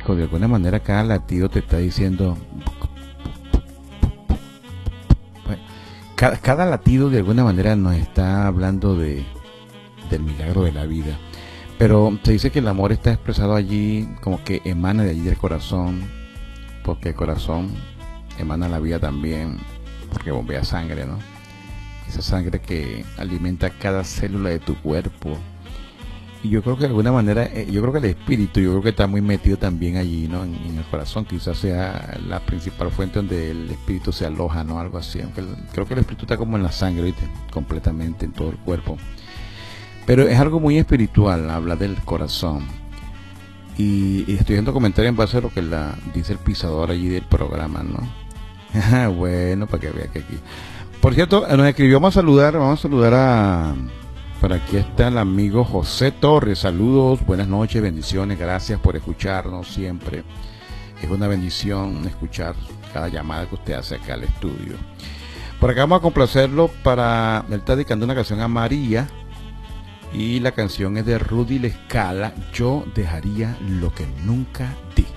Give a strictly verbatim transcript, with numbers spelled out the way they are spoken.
cardíaco, de alguna manera cada latido te está diciendo, bueno, cada, cada latido de alguna manera nos está hablando de, del milagro de la vida. Pero se dice que el amor está expresado allí, como que emana de allí del corazón, porque el corazón emana la vida también, porque bombea sangre, ¿no? Esa sangre que alimenta cada célula de tu cuerpo. Y yo creo que de alguna manera, eh, yo creo que el espíritu, yo creo que está muy metido también allí, ¿no? En, en el corazón, quizás sea la principal fuente donde el espíritu se aloja, ¿no? Algo así. Aunque el, creo que el espíritu está como en la sangre, ¿viste? Completamente en todo el cuerpo. Pero es algo muy espiritual, habla del corazón. Y, y estoy viendo comentarios en base a lo que la, dice el pisador allí del programa, ¿no? Bueno, para que vea que aquí. Por cierto, nos escribió, vamos a saludar, vamos a saludar a... Por aquí está el amigo José Torres. Saludos, buenas noches, bendiciones, gracias por escucharnos siempre. Es una bendición escuchar cada llamada que usted hace acá al estudio. Por acá vamos a complacerlo para... Él está dedicando una canción a María. Y la canción es de Rudy La Scala, Yo dejaría lo que nunca